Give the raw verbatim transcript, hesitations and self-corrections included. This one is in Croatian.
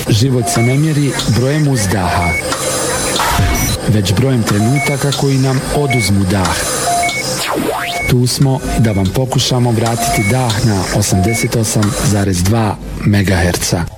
Život se ne mjeri brojem uzdaha, već brojem trenutaka koji nam oduzmu dah. Tu smo da vam pokušamo vratiti dah na osamdeset osam zarez dva megaherca.